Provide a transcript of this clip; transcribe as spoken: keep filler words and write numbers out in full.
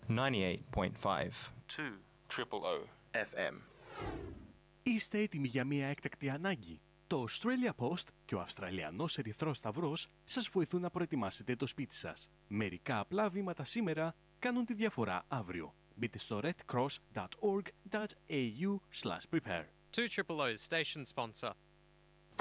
ninety-eight point five. two triple O F M. Είστε έτοιμοι για μια έκτακτη ανάγκη? Το Australia Post και ο Αυστραλιανός Ερυθρός Σταυρός σας βοηθούν να προετοιμάσετε το σπίτι σας. Μερικά απλά βήματα σήμερα κάνουν τη διαφορά αύριο. Μπείτε στο redcross dot org dot a u slash prepare. two O's station sponsor.